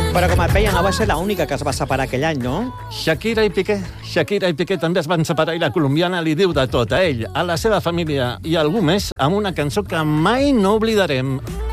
Però com et veia, no va ser l'única que es va separar aquell any, no? Shakira i Piqué també es van separar i la colombiana li diu de tot a ell, a la seva família i a algú més amb una cançó que mai no oblidarem.